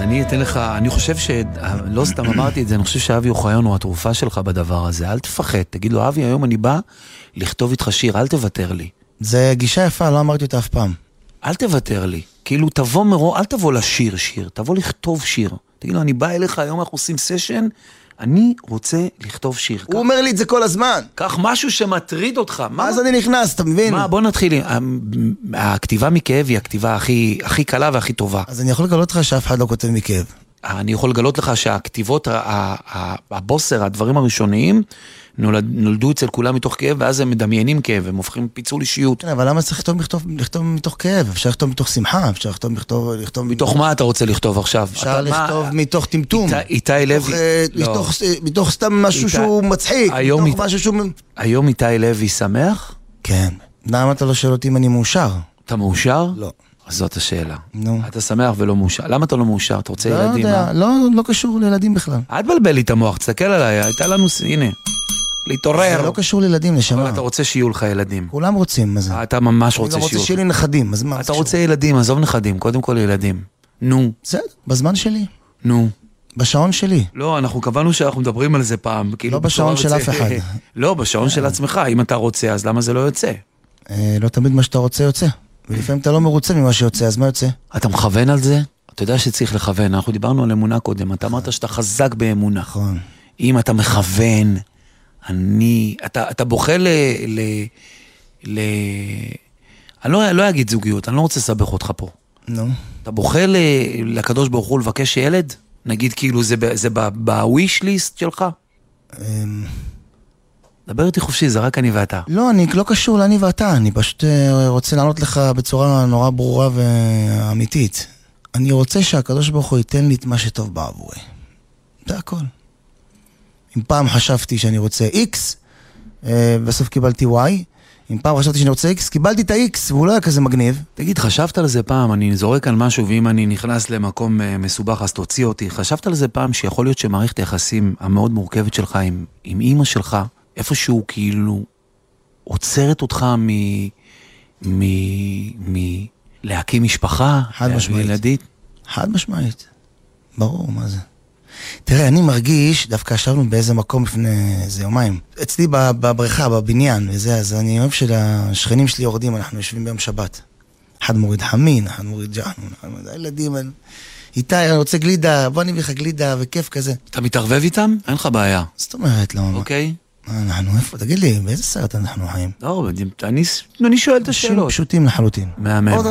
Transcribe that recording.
אני אתן לך, אני חושב לא סתם אמרתי את זה, אני חושב שאבי אוחיון הוא התרופה שלך בדבר הזה, אל תפחד, תגיד לו, אבי, היום אני בא לכתוב איתך שיר, אל תוותר לי. זה גישה יפה, לא אמרתי אותה אף פעם. אל תוותר לי, כאילו תבוא מראש, אל תבוא לשיר שיר, תבוא לכתוב שיר. תגיד לו, אני בא אליך, היום אנחנו עושים סשן, אני רוצה לכתוב שיר. הוא אומר לי את זה כל הזמן. קח משהו שמטריד אותך. אז אני נכנס, אתה מבין? בוא נתחיל. הכתיבה מכאב היא הכתיבה הכי קלה והכי טובה. אז אני יכול לגלות לך שאף אחד לא כותב מכאב. אני יכול לגלות לך שהכתיבות, הבוסר, הדברים הראשוניים, נולדו אצל כולם מתוך כאב, ואז הם מדמיינים כאב, הם הופכים פיצול אישיות. כן, אבל למה צריך לכתוב מתוך כאב? אפשר לכתוב מתוך שמחה, אפשר לכתוב מתוך מה אתה רוצה לכתוב עכשיו? אפשר לכתוב מתוך טמטום. איתי לוי. מתוך סתם משהו שהוא מצחיק. היום איתי לוי שמח? כן. למה אתה לא שואל אותי אם אני מאושר? אתה מאושר? לא. אז זאת השאלה. נו. אתה שמח ולא מאושר. למה אתה לא מאושר? אתה רוצה ילדים? לא קשור לילדים בכלל. אל תבלבל לי את המוח, תסתכל עליי, הייתה לנו, הנה, להתעורר. זה לא קשור לילדים, נשמה. אבל אתה רוצה שיהיו לך ילדים. כולם רוצים, מה זה? אתה ממש רוצה שיהיו. אני גם רוצה שיהיו לי נכדים, אז מה? אתה רוצה ילדים, עזוב נכדים, קודם כל ילדים. נו. בסדר, בזמן שלי. נו. בשעון שלי. לא, אנחנו קבענו שאנחנו מדברים על זה פעם. לא בשעון של אף אחד. לא, בשעון של עצמך. אם אתה רוצה, אז למה זה לא יוצא? לא תמיד מה שאתה רוצה יוצא. ולפעמים אתה לא מרוצה ממה שיוצא, אז מה יוצא? אתה מכוון על זה? אתה יודע שצריך לכוון. אנחנו דיברנו על אמונה קודם. אתה אמרת שאתה חזק באמונה. נכון. אם אתה מכוון, אתה בוכה אני לא אגיד זוגיות, אני לא רוצה לסבך אותך פה. נו. אתה בוכה לקדוש ברוך הוא לבקש ילד? נגיד כאילו זה בוויש ליסט שלך? דבר איתי חופשי, זה רק אני ואתה. לא, אני לא קשור לאני ואתה, אני פשוט רוצה לענות לך בצורה נורא ברורה ואמיתית. אני רוצה שהקדוש ברוך הוא ייתן לי את מה שטוב בעבורי. זה הכל. אם פעם חשבתי שאני רוצה X, בסוף קיבלתי Y, אם פעם חשבתי שאני רוצה X, קיבלתי את ה-X, והוא לא היה כזה מגניב. תגיד, חשבת על זה פעם, אני זורק על משהו, ואם אני נכנס למקום מסובך, אז תוציא אותי. חשבת על זה פעם שיכול להיות שמערכת היחסים המאוד מורכבת שלך עם אמא שלך, איפשהו כאילו עוצרת אותך להקים משפחה, ילדית? חד משמעית. ברור, מה זה? תראה, אני מרגיש, דווקא ישבנו באיזה מקום לפני איזה יומיים, אצלי בבריכה, בבניין, וזה, אז אני אוהב שהשכנים שלי יורדים, אנחנו יושבים ביום שבת. אחד מוריד חמין, אחד מוריד ג'חנון, הילדים, איתי, אני רוצה גלידה, בוא נביא לך גלידה, וכיף כזה. אתה מתערבב איתם? אין לך בעיה. זאת אומרת, לא. אוקיי. אנחנו איפה? תגיד לי, באיזה סרט אנחנו חיים? לא, אני שואל את השאלות. פשוטים לחלוטין. מהמם.